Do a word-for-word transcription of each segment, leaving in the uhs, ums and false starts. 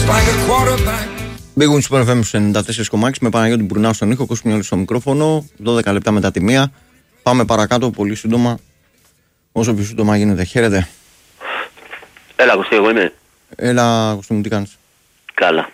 Big Wings Sport εφ εμ ενενήντα τέσσερα κόμμα έξι με Παναγιώτη Μπουρνάου στον ήχο, Κώστα στο μικρόφωνο, δώδεκα λεπτά μετά τη μία. Πάμε παρακάτω πολύ σύντομα, όσο πιο σύντομα γίνεται. Χαίρετε. Έλα Κωστή, εγώ είμαι. Έλα Κωστή μου, τι κάνεις? Καλά.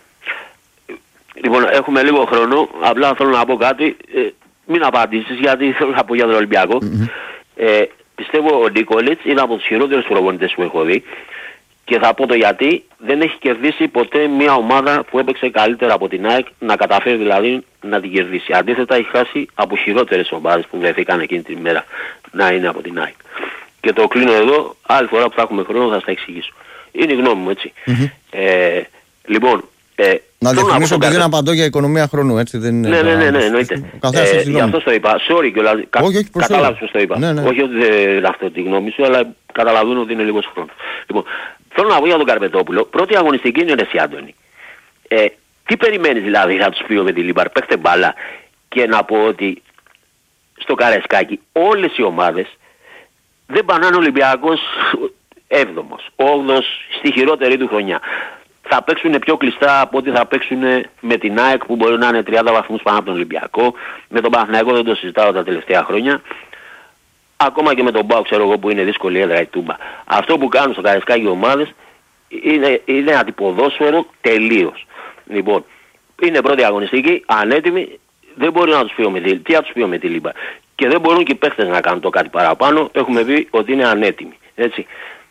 Λοιπόν, έχουμε λίγο χρόνο, απλά θέλω να πω κάτι, ε, μην απαντήσεις γιατί θέλω να πω για τον Ολυμπιακό. Mm-hmm. Ε, πιστεύω ο Νίκολιτς είναι από τους χειρότερους προπονητές που έχω δει. Και θα πω το γιατί, δεν έχει κερδίσει ποτέ μια ομάδα που έπαιξε καλύτερα από την ΑΕΚ, να καταφέρει δηλαδή να την κερδίσει. Αντίθετα έχει χάσει από χειρότερες ομάδες που βρεθήκαν εκείνη την ημέρα να είναι από την ΑΕΚ. Και το κλείνω εδώ, άλλη φορά που θα έχουμε χρόνο θα σας τα εξηγήσω. Είναι η γνώμη μου, έτσι. Mm-hmm. Ε, λοιπόν... Ε, να διευκρινίσω ότι δεν απαντώ για οικονομία χρόνου, έτσι δεν είναι... Ναι, ναι, ναι, ναι, εννοείται. Ε, γι' αυτό το είπα. Sorry κιόλας. Κα, κατάλαβες πως το είπα. Ναι, ναι. Όχι ότι δεν είναι αυτό τη γνώμη σου, αλλά καταλαβαίνω ότι είναι λίγος χρόνος. Λοιπόν, θέλω να πω για τον Καρπετόπουλο. Πρώτη αγωνιστική είναι εσύ, Άντωνη. Ε, τι περιμένεις δηλαδή να τους πει με τη Λίμπαρ, παίχτε μπάλα, και να πω ότι στο Καρεσκάκι όλες οι ομάδες δεν πανάνε Ολυμπιακός έβδομος, όγδοος στη χειρότερη του χρονιά. Θα παίξουν πιο κλειστά από ό,τι θα παίξουν με την ΑΕΚ που μπορεί να είναι τριάντα βαθμούς πάνω από τον Ολυμπιακό. Με τον Παναθηναϊκό δεν το συζητάω τα τελευταία χρόνια. Ακόμα και με τον Μπάου ξέρω εγώ που είναι δύσκολη έδρα η Τούμπα. Αυτό που κάνουν στο Καρεσκάκι οι ομάδες είναι, είναι αντιποδόσφαιρο τελείως. Λοιπόν, είναι πρώτη αγωνιστική, ανέτοιμη, δεν μπορεί να τους πει ο Μετήλ. Τι θα τους πει ο Μετήλ, είπα. Και δεν μπορούν και οι παίχτες να κάνουν το κάτι παραπάνω. Έχουμε πει ότι είναι ανέτοιμοι. Έτσι.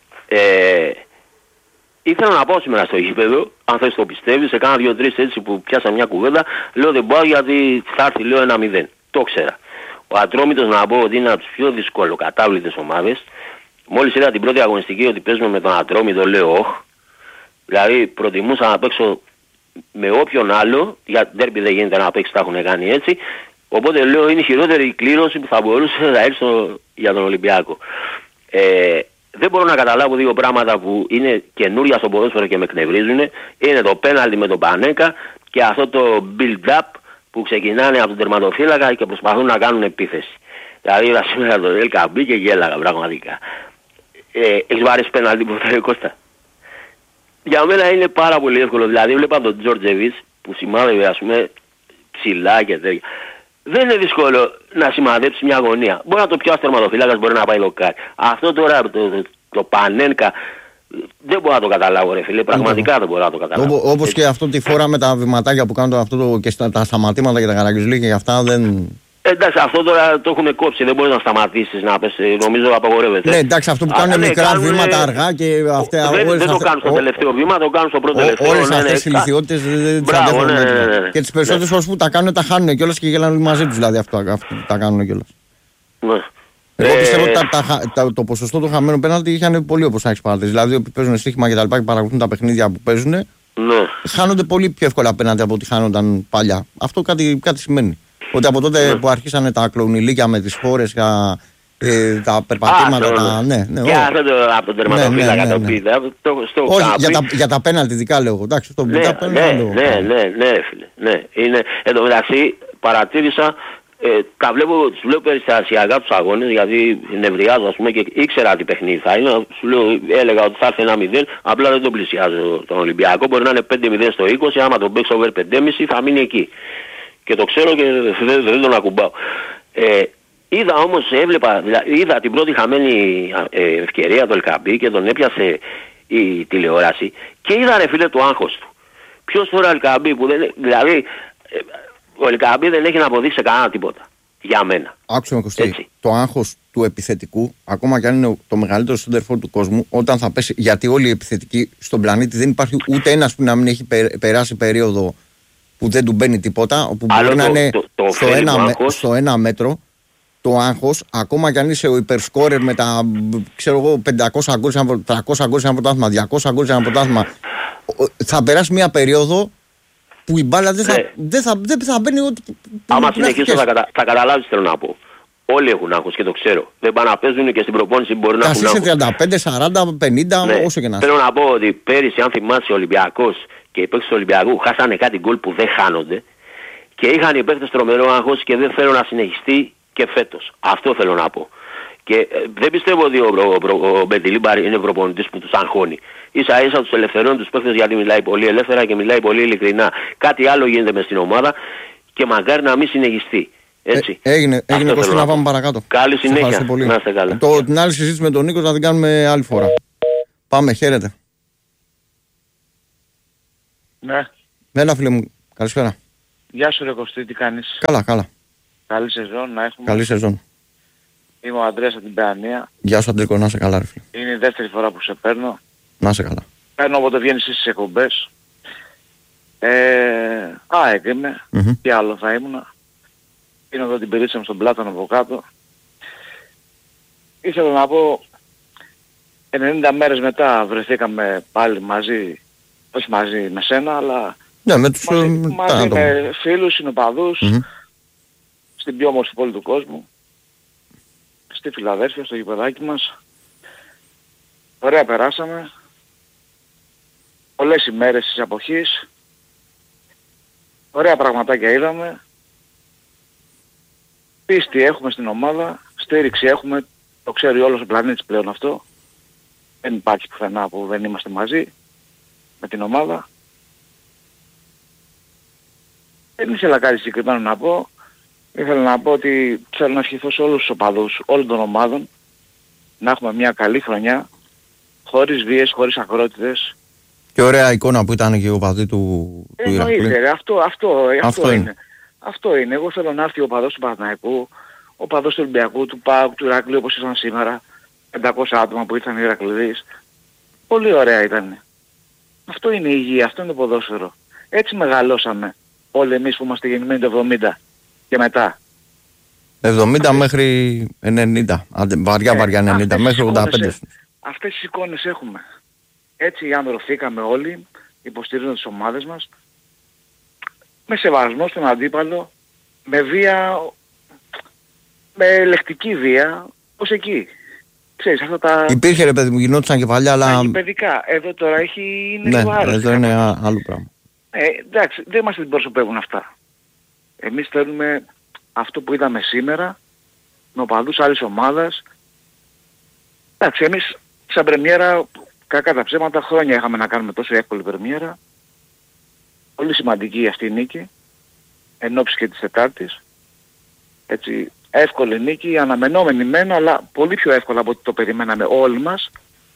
Ε, Ήθελα να πάω σήμερα στο γήπεδο, αν θες το πιστεύεις, σε κάνα δύο-τρεις έτσι που πιάσα μια κουβέντα, λέω δεν πάω γιατί θα έρθει λέω ένα μηδέν. Το ξέρα. Ο Ατρόμητος να πω ότι είναι από τις πιο δυσκολοκατάβλητες ομάδες. Μόλις είδα την πρώτη αγωνιστική ότι παίζουμε με τον Ατρόμητο, λέω όχ. Δηλαδή προτιμούσα να παίξω με όποιον άλλο, γιατί ντέρμπι δεν γίνεται να παίξει, τα έχουν κάνει έτσι. Οπότε λέω είναι η χειρότερη κλήρωση που θα μπορούσε να έρθει για τον Ολυμπιακό. Ε, Δεν μπορώ να καταλάβω δύο πράγματα που είναι καινούρια στο ποδόσφαιρο και με εκνευρίζουν. Είναι το πέναλτι με τον Πανέκα και αυτό το build-up που ξεκινάνε από τον τερματοφύλακα και προσπαθούν να κάνουν επίθεση. Δηλαδή είδα σήμερα το Ελκα μπήκε και γέλαγα πραγματικά. Ε, έχεις βάρει πέναλτι που θέλει Κώστα? Για μένα είναι πάρα πολύ εύκολο. Δηλαδή βλέπα τον Τζορτζεβίτς που σημάδευε ας πούμε ψηλά και τέτοια. Δεν είναι δύσκολο να σημαδέψει μια γωνία. Μπορεί να το πιάσει τερματοφύλακας, μπορεί να πάει λοκάρι. Αυτό τώρα το, το, το Πανένκα δεν μπορώ να το καταλάβω ρε φίλε. Πραγματικά δεν μπορώ να το καταλάβω. Όπω, όπως και αυτό τη φορά με τα βηματάκια που κάνουν αυτό το, και στα, τα σταματήματα και τα καραγκιουζλίκια και αυτά δεν... Εντάξει, αυτό τώρα το έχουν κόψει, δεν μπορεί να σταματήσεις να πες, νομίζω απαγορεύεται. Ναι, εντάξει, αυτό που κάνουν μικρά κάνουν, βήματα αργά και αυτά... Δεν, δεν το κάνουν στο ο, τελευταίο βήμα, το κάνουν στο πρώτο τελευταίο. Όλες ναι, αυτές οι ναι, ηλικιότητες δεν τις αντέχουν. Ναι, ναι, ναι, ναι. Και τις περισσότερες φορές ναι. που τα κάνουν τα χάνουν κιόλας και γελάνε μαζί τους, δηλαδή αυτό, αυτό που τα κάνουν κιόλας. Ναι. Εγώ πιστεύω ότι ε... το ποσοστό των χαμένων πέναλτι είχαν πολύ όπως έχεις παρατηρήσει. Δηλαδή, όποιοι παίζουν στοίχημα και τα λοιπά και παρακολουθούν τα παιχνίδια που παίζουν, ναι. χάνονται πολύ πιο εύκολα πέναλτι από ό,τι χάνονταν παλιά. Αυτό κάτι, κάτι σημαίνει. Ότι από τότε yeah. που αρχίσανε τα κλονιλίκια με τις φόρες, τα, ε, τα περπατήματα, ah, τα... Ναι, ναι, και αυτό το, από τον τερματοφύλακα ναι, ναι, ναι, ναι. το πήδα. Όχι, για τα, για τα πέναλτι δικά λέω. Εντάξει, το ναι, ναι, ναι, ναι, ναι, ναι, φίλε. Ναι. Είναι, εν τω μεταξύ παρατήρησα, ε, τα βλέπω, τους βλέπω περιστασιακά τους αγώνες, γιατί νευριάζω ας πούμε και ήξερα τι παιχνίδι θα είναι. Σου λέω, έλεγα ότι θα έρθει ένα μηδέν, απλά δεν τον πλησιάζω τον Ολυμπιακό. Μπορεί να είναι πέντε μηδέν στο είκοσι, άμα τον παίξω over πέντε κόμμα πέντε θα μείνει εκεί. Και το ξέρω και δεν, δεν τον ακουμπάω. Ε, είδα όμως, έβλεπα, είδα την πρώτη χαμένη ε, ευκαιρία του Ελκαμπή και τον έπιασε η τηλεόραση και είδα ρε φίλε το άγχος του. Ποιος τώρα Ελκαμπή που δεν... Δηλαδή, ε, ο Ελκαμπή δεν έχει να αποδείξει κανένα τίποτα. Για μένα. Άκουσε με Κωστή, το άγχος του επιθετικού, ακόμα και αν είναι το μεγαλύτερο σέντερφορ του κόσμου, όταν θα πέσει, γιατί όλοι οι επιθετικοί στον πλανήτη δεν υπάρχει ούτε ένας που να μην έχει περάσει περίοδο που δεν του μπαίνει τίποτα, όπου μπορεί το, να είναι το, το, το στο, ένα, στο ένα μέτρο το άγχος, ακόμα κι αν είσαι ο υπερσκόρερ με τα ξέρω εγώ, πεντακόσια γκολ, τριακόσια γκολ σε ένα πρωτάθλημα, διακόσια γκολ σε ένα πρωτάθλημα, θα περάσει μια περίοδο που η μπάλα δεν θα, ναι. δεν θα, δεν θα μπαίνει ό,τι... Άμα συνεχίσω θα, κατα, θα καταλάβεις θέλω να πω. Όλοι έχουν άγχος και το ξέρω. Δεν πάνε να παίζουν και στην προπόνηση μπορεί να έχουν άγχος. τριάντα πέντε, σαράντα, πενήντα, ναι. όσο και να θέλω να πω ότι πέρυσι αν θυμάσαι ο Ολυμπιακός και οι παίκτες του Ολυμπιακού χάσανε κάτι γκολ που δεν χάνονται και είχαν οι παίκτες τρομερό άγχος και δεν θέλω να συνεχιστεί και φέτος. Αυτό θέλω να πω. Και ε, δεν πιστεύω ότι ο, ο, ο, ο Μπεντιλίμπαρ είναι προπονητής που τους αγχώνει. Ίσα ίσα τους ελευθερώνει τους παίκτες γιατί μιλάει πολύ ελεύθερα και μιλάει πολύ ειλικρινά. Κάτι άλλο γίνεται μες στην ομάδα και μακάρι να μην συνεχιστεί. Έτσι. Ε, έγινε, έγινε Κωστή, να πάμε παρακάτω. Καλή συνέχεια. Να είστε καλά. Το, την άλλη συζήτηση με τον Νίκο θα την κάνουμε άλλη φορά. Πάμε, χαίρετε. Ναι. Μένα φίλε μου, καλησπέρα. Γεια σου ρε Κωστή, τι κάνεις? Καλά, καλά. Καλή σεζόν να έχουμε. Καλή σεζόν. Είμαι ο Αντρέας από την Παιανία. Γεια σου Αντρίκο, να είσαι καλά ρε φίλε. Είναι η δεύτερη φορά που σε παίρνω. Να είσαι καλά. Παίρνω όποτε βγαίνεις στις εκπομπές. Ε, ΑΕΚ είμαι. Mm-hmm. Τι άλλο θα ήμουνα. Είναι εδώ την περίτσα μου στον Πλάτανο από κάτω. Ήθελα να πω, ενενήντα μέρες μετά βρεθήκαμε πάλι μαζί, όχι μαζί με σένα, αλλά ναι, με τους, μαζί, ε, μαζί με φίλους, συνοπαδούς, mm-hmm. στην πιο όμορφη πόλη του κόσμου, στη Φιλαδέλφια, στο γηπεδάκι μας. Ωραία περάσαμε. Πολλές ημέρες της αποχής. Ωραία πραγματάκια είδαμε. Πίστη έχουμε στην ομάδα, στήριξη έχουμε, το ξέρει όλος ο πλανήτης πλέον αυτό. Δεν υπάρχει πουθενά που δεν είμαστε μαζί με την ομάδα. Δεν ήθελα κάτι συγκεκριμένο να πω. Ήθελα να πω ότι θέλω να ευχηθώ σε όλους τους οπαδούς όλων των ομάδων να έχουμε μια καλή χρονιά, χωρίς βίες, χωρίς ακρότητες. Και ωραία εικόνα που ήταν και ο οπαδί του, του Ηρακλή. Εννοείται, αυτό, αυτό, αυτό, αυτό είναι. είναι. Αυτό είναι. Εγώ θέλω να έρθει ο οπαδός του Παναθηναϊκού, ο οπαδός του Ολυμπιακού, του ΠΑΟΚ, του Ηρακλή όπως ήρθαν σήμερα. πεντακόσια άτομα που ήρθαν οι Ηρακληδείς. Πολύ ωραία ήταν. Αυτό είναι η υγεία, αυτό είναι το ποδόσφαιρο. Έτσι μεγαλώσαμε όλοι εμείς που είμαστε γεννημένοι το εβδομήντα και μετά. εβδομήντα αυτές... μέχρι ενενήντα, βαριά ε, βαριά ενενήντα, μέχρι ογδόντα πέντε. Ε, αυτές τις εικόνες έχουμε. Έτσι ανδρωθήκαμε όλοι, υποστηρίζοντας τις ομάδες μας, με σεβασμό στον αντίπαλο, με βία, με ελεκτική βία, ως εκεί. Ξέρεις, αυτά τα... Υπήρχε ρε παιδί μου, γινόντουσαν και παλιά, αλλά... Παιδικά, εδώ τώρα έχει... Είναι ναι, λίγο άρρωστα. Εδώ είναι α, άλλο πράγμα. Ε, εντάξει, δεν μας την προσωπεύουν αυτά. Εμείς θέλουμε αυτό που είδαμε σήμερα, με οπαδούς άλλης ομάδας. Εντάξει, εμείς σαν πρεμιέρα, κακά τα ψέματα, χρόνια είχαμε να κάνουμε τόσο εύκολη πρεμιέρα. Πολύ σημαντική αυτή η νίκη, εν ώψη και της Τετάρτης. Έτσι, εύκολη νίκη, αναμενόμενη μένα, αλλά πολύ πιο εύκολα από ό,τι το περιμέναμε όλοι μας.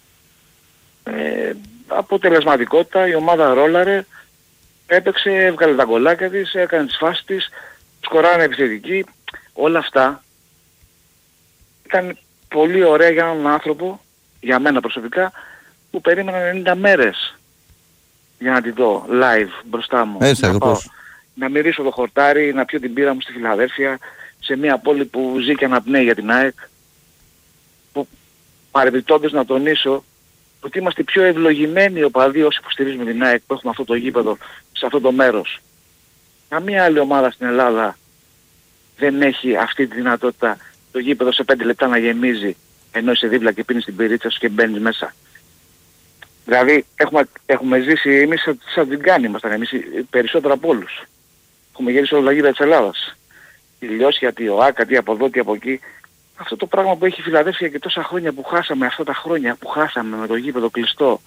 Ε, αποτελεσματικότητα, η ομάδα ρόλαρε, έπαιξε, έβγαλε τα γκολάκια της, έκανε τις φάσεις της, σκοράρανε επιθετική. Όλα αυτά ήταν πολύ ωραία για έναν άνθρωπο, για μένα προσωπικά, που περίμενα ενενήντα μέρες για να τη δω live μπροστά μου. Έτσι, να, πάω, να μυρίσω το χορτάρι, να πιω την πύρα μου στη Φιλαδέλφια, σε μια πόλη που ζει και αναπνέει για την ΑΕΚ, που παρεμπιπτόντως να τονίσω ότι είμαστε πιο ευλογημένοι οπαδοί όσοι υποστηρίζουμε την ΑΕΚ που έχουμε αυτό το γήπεδο σε αυτό το μέρος. Καμία άλλη ομάδα στην Ελλάδα δεν έχει αυτή τη δυνατότητα το γήπεδο σε πέντε λεπτά να γεμίζει ενώ είσαι δίπλα και πίνεις την πυρίτσα σου και μπαίνεις μέσα. Δηλαδή έχουμε, έχουμε ζήσει εμείς σαν, σαν την κάνει ήμασταν εμείς περισσότερο από όλους. Έχουμε γυρίσει όλα τα γήπεδα της Ελλάδας. Η Λιώσια, τι ο Άκα, τι από εδώ, τι από εκεί. Αυτό το πράγμα που έχει η Φιλαδέλφια και τόσα χρόνια που χάσαμε, αυτά τα χρόνια που χάσαμε με το γήπεδο κλειστό,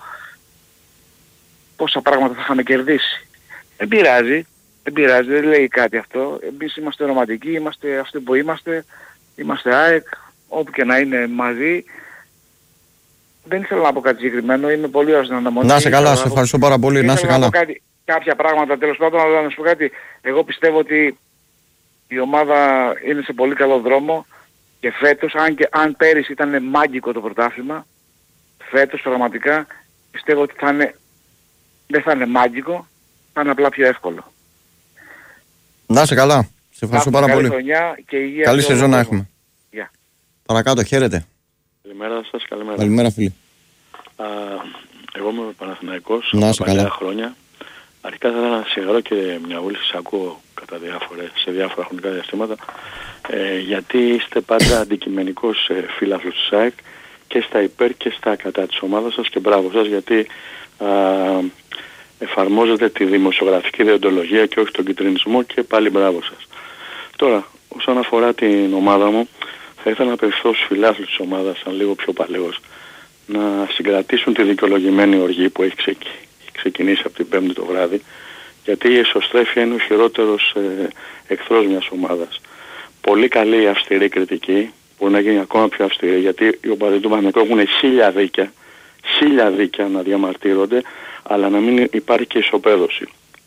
πόσα πράγματα θα είχαμε κερδίσει. Δεν πειράζει, δεν πειράζει, δεν λέει κάτι αυτό. Εμείς είμαστε ρομαντικοί, είμαστε αυτοί που είμαστε, είμαστε ΑΕΚ, όπου και να είναι μαζί. Δεν ήθελα να πω κάτι συγκεκριμένο, είμαι πολύ ωραίος στην αναμονή. Να σε καλά, σε ευχαριστώ πάρα πολύ, να σε καλά. Να κάτι, κάποια πράγματα τέλος πάντων, αλλά να σου πω κάτι. Εγώ πιστεύω ότι η ομάδα είναι σε πολύ καλό δρόμο και φέτος, αν, και, αν πέρυσι ήταν μάγκικο το πρωτάθλημα, φέτος πραγματικά πιστεύω ότι θα είναι, δεν θα είναι μάγκικο, θα είναι απλά πιο εύκολο. Να σε καλά, σε ευχαριστώ πάρα πολύ. Και υγεία. Καλή σεζόν να έχουμε. Yeah. Παρακάτω, χαίρετε. Καλημέρα σας, καλημέρα. Καλημέρα φίλοι. Α, εγώ είμαι Παναθηναϊκός, να σε καλά. Χρόνια. Αρχικά θα ήθελα να συγχαρώ και μια βούληση, σας ακούω κατά διάφορες, σε διάφορα χρονικά διαστήματα, ε, γιατί είστε πάντα αντικειμενικός ε, φίλαθλος της ΑΕΚ και στα υπέρ και στα κατά της ομάδας σας, και μπράβο σας, γιατί α, εφαρμόζετε τη δημοσιογραφική δεοντολογία και όχι τον κιτρινισμό, και πάλι μπράβο σας. Τώρα, όσον αφορά την ομάδα μου, θα ήθελα να απευθυνθώ στους φιλάθλους της ομάδας, σαν λίγο πιο παλαιός, να συγκρατήσουν τη δικαιολογημένη οργή που έχει ξεκι... ξεκινήσει από την Πέμπτη το βράδυ, γιατί η εσωστρέφεια είναι ο χειρότερος ε, εχθρός μιας ομάδας. Πολύ καλή αυστηρή κριτική, μπορεί να γίνει ακόμα πιο αυστηρή, γιατί οι οπαδοί του Παναθηναϊκού έχουν χίλια δίκια, χίλια δίκια να διαμαρτύρονται, αλλά να μην υπάρχει και ισοπαίδωση.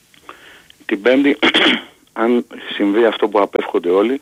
Την Πέμπτη, αν συμβεί αυτό που απέφχονται όλοι,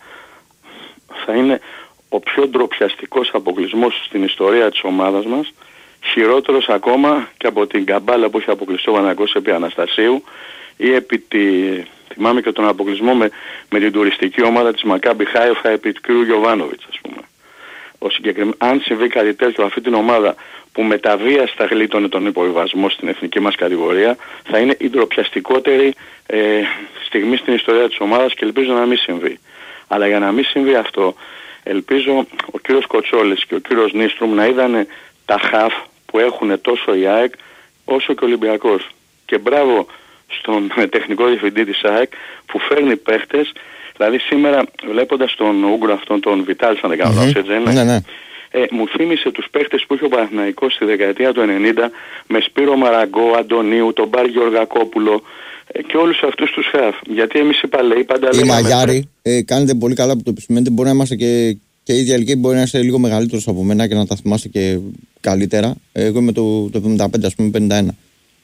θα είναι ο πιο ντροπιαστικός αποκλεισμός στην ιστορία της ομάδας μας, χειρότερος ακόμα και από την καμπάλα που έχει αποκλειστεί ο Παναθηναϊκός επί Αναστασίου ή επί τη... θυμάμαι και τον αποκλεισμό με, με την τουριστική ομάδα της Μακάμπι Χάιφα επί του κ. Γιοβάνοβιτς, ας πούμε. Ο συγκεκριμέ... Αν συμβεί κάτι τέτοιο αυτή την ομάδα που με τα βίας θα γλίτωνε τον υποβιβασμό στην εθνική μας κατηγορία, θα είναι η ντροπιαστικότερη ε, στιγμή στην ιστορία της ομάδας και ελπίζω να μην συμβεί. Αλλά για να μην συμβεί αυτό, ελπίζω ο κύριος Κοτσόλης και ο κύριος Νίστρουμ να είδανε τα χαφ που έχουν τόσο η ΑΕΚ όσο και ο Ολυμπιακός. Και μπράβο στον τεχνικό διευθυντή της ΑΕΚ που φέρνει παίχτες, δηλαδή σήμερα βλέποντας τον Ούγκρο αυτόν τον Βιτάλ, αν δεν κάνω λάθος, έτσι είναι. Ναι, ναι. Ε, μου θύμισε τους παίχτες που είχε ο Παναθηναϊκός στη δεκαετία του ενενήντα με Σπύρο Μαραγκό, Αντωνίου, τον Μπάρ Γεωργακόπουλο ε, και όλους αυτούς τους χαφ. Γιατί εμείς οι παλαιοί πάντα λέγαμε... Η Μαγιάρη, ε, κάνετε πολύ καλά που το επισημαίνετε, μπορεί να είμαστε και, και ίδια ηλικία, μπορεί να είστε λίγο μεγαλύτερος από μένα και να τα θυμάστε και καλύτερα. Εγώ είμαι το, το εβδομήντα πέντε, ας πούμε, πενήντα ένα.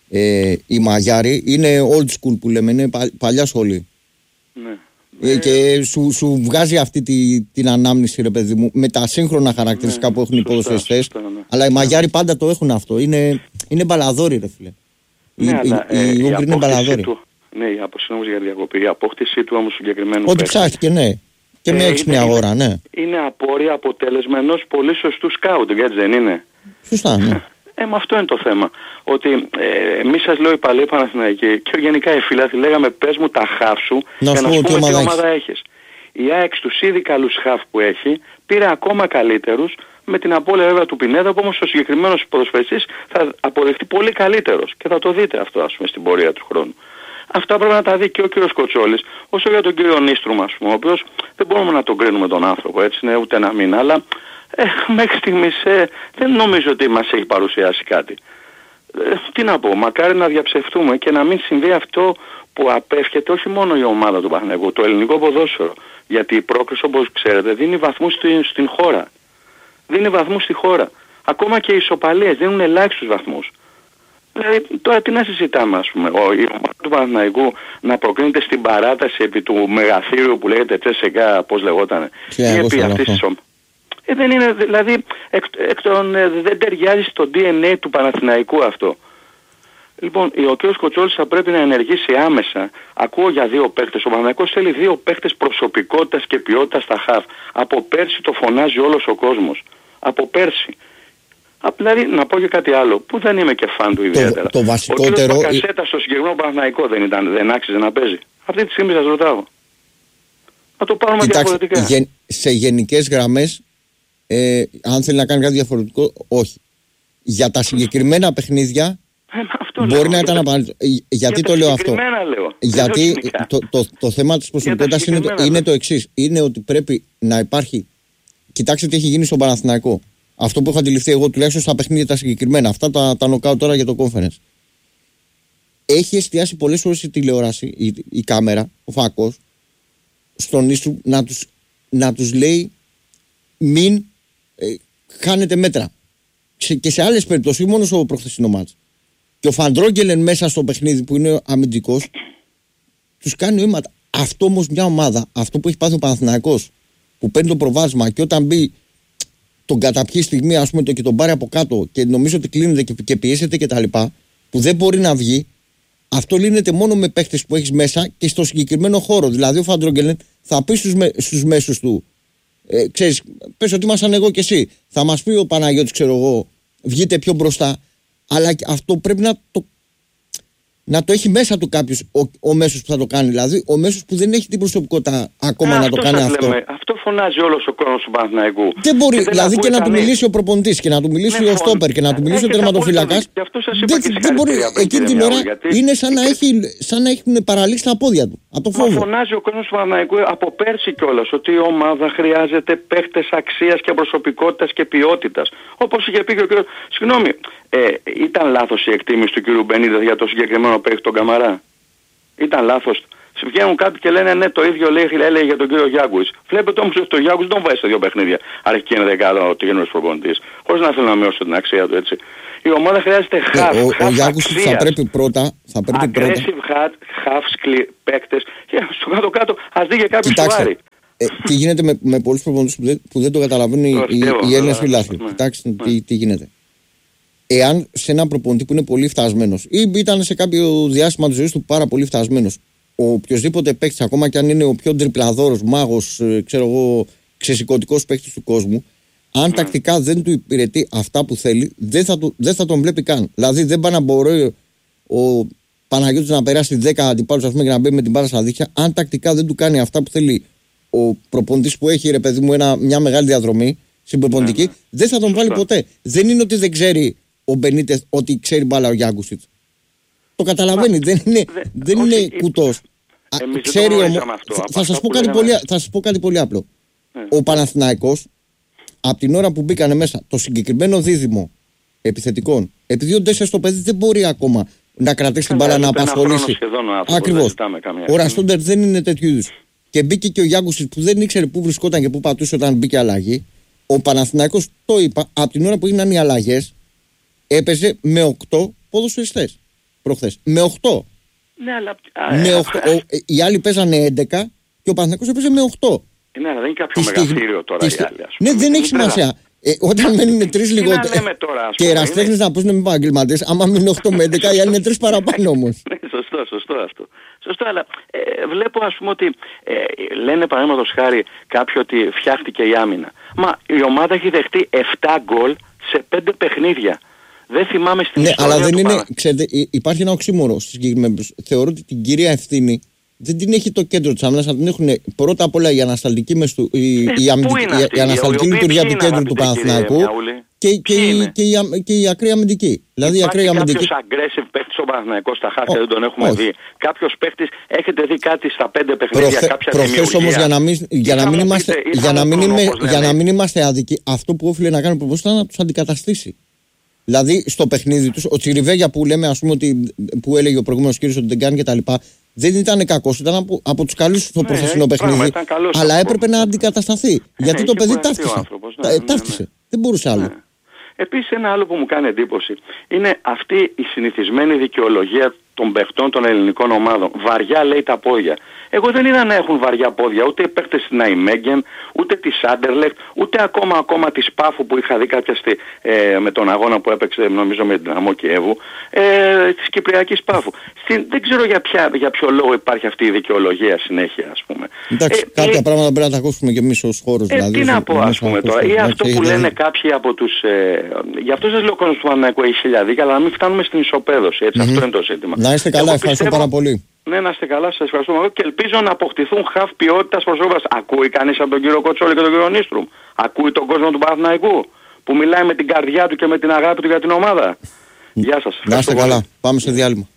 Ε, η Μαγιάρη είναι old school που λέμε, είναι πα, παλιά σχολή. Ναι. Ε, και σου, σου βγάζει αυτή τη, την ανάμνηση, ρε παιδί μου, με τα σύγχρονα χαρακτηριστικά, ναι, που έχουν οι ποδοσφαιριστές. Ναι. Αλλά οι Μαγιάροι πάντα το έχουν αυτό. Είναι, είναι μπαλαδόροι, ρε φίλε. Ναι, οι αλλά, ε, οι Ούγγροι είναι μπαλαδόροι. Του, ναι, η αποσύνομος για διακοπή. Η απόκτησή του όμως συγκεκριμένου. Ό,τι ψάχτηκε, ναι. Και με έξυπνη αγορά, ναι. Είναι απόρρια αποτέλεσμα ενός πολύ σωστού σκάουτ, γιατί δεν είναι. Σωστά, ναι. Ε, με αυτό είναι το θέμα. Ότι ε, εμείς σας λέω οι παλαιοί Παναθηναϊκοί και γενικά οι φίλαθλοι λέγαμε πες μου τα χαφ σου να για να σου πούμε τι ομάδα, ομάδα έχεις. Η ΑΕΚ στους ήδη καλούς χαφ που έχει πήρε ακόμα καλύτερους με την απώλεια βέβαια του Πινέδα, που όμως ο συγκεκριμένος ποδοσφαιριστής θα αποδειχτεί πολύ καλύτερος και θα το δείτε αυτό, ας πούμε, στην πορεία του χρόνου. Αυτά πρέπει να τα δει και ο κύριος Κοτσόλης, όσο για τον κύριο Νίστρουμ, ας πούμε, ο οποίος δεν μπορούμε να τον κρίνουμε τον άνθρωπο, έτσι είναι ούτε ένα μήνα, αλλά ε, μέχρι στιγμής ε, δεν νομίζω ότι μας έχει παρουσιάσει κάτι. Ε, τι να πω, μακάρι να διαψευτούμε και να μην συμβεί αυτό που απέφχεται όχι μόνο η ομάδα του Παναθηναϊκού, το ελληνικό ποδόσφαιρο. Γιατί η πρόκριση, όπως ξέρετε, δίνει βαθμούς στην, στην χώρα. Δίνει βαθμούς στη χώρα. Ακόμα και οι ισοπαλίες δίνουν ελάχιστους βαθμούς. Δηλαδή τώρα τι να συζητάμε, ας πούμε, ο, η ομάδα του Παναθηναϊκού να προκρίνεται στην παράταση επί του μεγαθύριου που λέγεται Τσέσσεκα, πώς λεγότανε, ή επί αυτής της ομάδας. Ε, δεν είναι, δηλαδή, εκ, εκ των, ε, δεν ταιριάζει στο ντι εν έι του Παναθηναϊκού αυτό. Λοιπόν, ο κ. Κοτσόλης θα πρέπει να ενεργήσει άμεσα. Ακούω για δύο παίκτες. Ο Παναθηναϊκός θέλει δύο παίκτες προσωπικότητας και ποιότητας στα χαφ. Από πέρσι το φωνάζει όλος ο κόσμος. Από πέρσι. Δηλαδή, να πω και κάτι άλλο, που δεν είμαι και φαν του ιδιαίτερα. Το, το βασικότερο... Ο κ. Μπακασέτα στο συγκεκριμένο Παναθηναϊκό δεν, ήταν, δεν άξιζε να παίζει. Αυτή τη στιγμή σας ρωτάω. Να το πάρουμε Κοιτάξτε, διαφορετικά. Γεν, σε γενικές γραμμές, ε, αν θέλει να κάνει κάτι διαφορετικό, όχι. Για τα συγκεκριμένα παιχνίδια, ε, αυτό μπορεί λέω, να ήταν απαραίτητο. Γιατί για το λέω αυτό? Λέω. Γιατί το, το, το θέμα της προσωπικότητας είναι, το, είναι το εξής. Είναι ότι πρέπει να υπάρχει. Κοιτάξτε τι έχει γίνει στον Παναθηναϊκό. Αυτό που έχω αντιληφθεί εγώ τουλάχιστον στα παιχνίδια τα συγκεκριμένα. Αυτά τα, τα νοκάου τώρα για το conference. Έχει εστιάσει πολλές ώρες η τηλεόραση, η, η κάμερα, ο φάκος, στον Ίστρου να τους, να τους λέει μην ε, χάνετε μέτρα. Και σε άλλες περιπτώσεις, μόνο στο προχθεσινό μάτς. Και ο Φαντρόγκελεν μέσα στο παιχνίδι που είναι αμυντικός, τους κάνει αίματα. Αυτό όμως μια ομάδα, αυτό που έχει πάθει ο Παναθηναϊκός, που παίρνει το προβάδισμα και όταν μπει τον καταπιεί στιγμή, ας πούμε, το, και τον πάρει από κάτω και νομίζω ότι κλείνεται και, και πιέσεται κτλ., που δεν μπορεί να βγει, αυτό λύνεται μόνο με παίχτες που έχεις μέσα και στο συγκεκριμένο χώρο. Δηλαδή, ο Φαντρόγκελεν θα πει στους, με, στους μέσους του, ε, ξέρεις, πες ότι ήμασταν εγώ και εσύ. Θα μας πει ο Παναγιώτης, ξέρω εγώ, βγείτε πιο μπροστά. Αλλά αυτό πρέπει να το, να το έχει μέσα του κάποιος ο, ο μέσος που θα το κάνει. Δηλαδή, ο μέσος που δεν έχει την προσωπικότητα ακόμα Α, να το κάνει αυτό. Λέμε. Αυτό φωνάζει όλος ο κόσμος του Παναθηναϊκού. Δεν μπορεί, και δηλαδή και να του μιλήσει ο προπονητής και να του μιλήσει ναι, ο στόπερ και να του μιλήσει ο τερματοφύλακας. Δεν, δεν μπορεί, εκείνη την ώρα είναι σαν να, έχει, σαν να έχουν παραλύσει τα πόδια του. Από το φόβο. Μα φωνάζει ο κόσμος του Παναθηναϊκού από πέρσι κιόλας ότι η ομάδα χρειάζεται παίχτες αξίας και προσωπικότητας και ποιότητας. Όπως είχε πει και ο κ. Συγγνώμη, ε, ήταν λάθος η εκτίμηση του κ. Μπενίτες για το συγκεκριμένο παίχτη τον Καμαρά? Ήταν λάθος? Βγαίνουν κάποιοι και λένε ναι, το ίδιο λέει, έλεγε για τον κύριο Γιάγκουιτς. Βλέπετε όμως ότι το Γιάγκουιτς δεν βάζει σε δύο παιχνίδια. Αρχική είναι δεκάδα ο τυχερός προπονητής. Χωρίς να θέλω να μειώσω την αξία του, έτσι. Η ομάδα χρειάζεται half. Ε, ο ο Γιάγκουιτς θα πρέπει πρώτα. Θα πρέπει aggressive half, half παίκτες. Και στο κάτω-κάτω ας δει και κάποιος σοβαρή. Ε, τι γίνεται με, με πολλούς προπονητές που δεν, που δεν το καταλαβαίνουν οι, οι, οι Έλληνες φιλάθλοι. Ναι. Κοιτάξτε ναι. τι, τι γίνεται. Εάν σε ένα προπονητή που είναι πολύ φτασμένος ή ήταν σε κάποιο διάστημα της ζωής του πάρα πολύ φτασμένος, ο οποιοσδήποτε παίκτης, ακόμα και αν είναι ο πιο τριπλαδόρος, μάγος, ξέρω εγώ, ξεσηκωτικός παίκτης του κόσμου, αν mm. τακτικά δεν του υπηρετεί αυτά που θέλει, δεν θα, του, δεν θα τον βλέπει καν. Δηλαδή δεν πάει να μπορεί ο Παναγιώτης να περάσει δέκα αντιπάλους, ας πούμε, και να μπει με την μπάλα στα δίχτυα. Αν τακτικά δεν του κάνει αυτά που θέλει ο προπονητής που έχει, ρε παιδί μου, ένα, μια μεγάλη διαδρομή στην προπονητική, mm. δεν θα τον βάλει ποτέ. Δεν είναι ότι δεν ξέρει ο Μπενίτες ότι ξέρει μπάλα ο Γιάγκουσιτς. Το καταλαβαίνει, δεν είναι, δεν είναι όχι, κουτός. Ξέρει όμως, θα, θα, σας πω κάτι πολύ, θα σας πω κάτι πολύ απλό. Ε. Ο Παναθηναϊκός, από την ώρα που μπήκανε μέσα το συγκεκριμένο δίδυμο επιθετικών, επειδή ο Ντέσσερ στο παιδί δεν μπορεί ακόμα να κρατήσει την μπάλα να απασχολήσει. Ακριβώς. Ο Ραστόντερ δεν είναι τέτοιου είδους. Και μπήκε και ο Γιάγκουσιτς που δεν ήξερε πού βρισκόταν και πού πατούσε όταν μπήκε αλλαγή. Ο Παναθηναϊκός, το είπα, από την ώρα που έγιναν οι αλλαγές, έπαιζε με οκτώ ποδοσφαιριστές προχθές. Με οκτώ. Ναι, αλλά... με οκτώ. Ο, οι άλλοι παίζανε έντεκα και ο Παναθηναϊκός έπαιζε με οκτώ. Ναι, αλλά δεν είναι κάποιο μεγαθύριο τώρα οι άλλοι. Ναι, δεν έχει σημασία. Ε, όταν μένουν τρεις λιγότερο. Και εραστέχνες να πούσουν με επαγγελματίες, άμα μείνουν οκτώ με έντεκα, οι άλλοι είναι τρεις παραπάνω όμως. Ναι, σωστό, σωστό αυτό. Σωστό, αλλά ε, βλέπω ας πούμε ότι ε, λένε παραδείγματος χάρη κάποιοι ότι φτιάχτηκε η άμυνα. Μα η ομάδα έχει δεχτεί επτά γκολ σε πέντε παιχνίδια. Δεν θυμάμαι στην ναι, ιστορία. Αλλά δεν του είναι. Παρα... Ξέρετε, υπάρχει ένα οξύμορο στις συγκεκριμένες. Θεωρώ ότι την κυρία ευθύνη δεν την έχει το κέντρο της άμυνας, αλλά την έχουν πρώτα απ' όλα η ανασταλτική, μεστου, η, ε, η, αμυντική, η, η ανασταλτική λειτουργία του κέντρου του Παναθηναϊκού και, και, και, και, η, και η ακραία αμυντική. Δηλαδή, υπάρχει αμυντική... κάποιος aggressive παίκτης στο Παναθηναϊκό στα χάρτια, δεν τον έχουμε όχι. δει. Κάποιος παίκτης, έχετε δει κάτι στα πέντε παιχνίδια, Προθε, κάποια προχθές όμως για να μην, για να μην, είμαστε, πείτε, για να μην, είμαι, για να μην είμαστε αδικοί, αυτό που όφιλε να κάνει ο προπονητής ήταν να τους αντικαταστήσει. Δηλαδή στο παιχνίδι τους, ο Τσιριβέγια που λέμε, ας πούμε, ότι, που έλεγε ο προηγούμενος κύριος ότι δεν κάνει κτλ. Δεν ήταν κακός, ήταν από, από τους καλούς στο ναι, προθεσινό παιχνίδι. Πράγμα, αλλά έπρεπε να αντικατασταθεί. Ε, γιατί το παιδί ταύτισε. Ναι, ναι, ταύτισε. Ναι. Δεν μπορούσε άλλο. Ναι. Επίσης, ένα άλλο που μου κάνει εντύπωση είναι αυτή η συνηθισμένη δικαιολογία των παιχτών των ελληνικών ομάδων. Βαριά λέει τα πόδια. Εγώ δεν είδα να έχουν βαριά πόδια ούτε οι παίκτες της Ναϊμέγγεν, ούτε της Άντερλεχτ, ούτε ακόμα, ακόμα της Πάφου που είχα δει κάποια στη, ε, με τον αγώνα που έπαιξε νομίζω με την Δυναμό Κιέβου, ε, της Κυπριακής Πάφου. Στην, δεν ξέρω για, ποια, για ποιο λόγο υπάρχει αυτή η δικαιολογία συνέχεια, ας πούμε. Εντάξει, ε, κάποια ε, πράγματα πρέπει να τα ακούσουμε και εμείς ως χώρος. Ε, δηλαδή, τι να πω, ας πούμε τώρα, ή αυτό που λένε κάποιοι από τους... Ε, γι' αυτό σας λέω ο κόσμος του Παναθηναϊκού έχει χίλια δίκαια, αλλά να μην φτάνουμε στην ισοπαίδωση, έτσι, αυτό είναι το ζήτημα. Να είστε καλά, ευχαριστώ πάρα πολύ. Ναι, να είστε καλά, σας ευχαριστώ και ελπίζω να αποκτηθούν χαφ ποιότητας προσώπας. Ακούει κανείς από τον κύριο Κοτσόλη και τον κύριο Νίστρουμ? Ακούει τον κόσμο του Παναθηναϊκού που μιλάει με την καρδιά του και με την αγάπη του για την ομάδα? Γεια σας. Να είστε καλά. Πάμε σε διάλειμμα.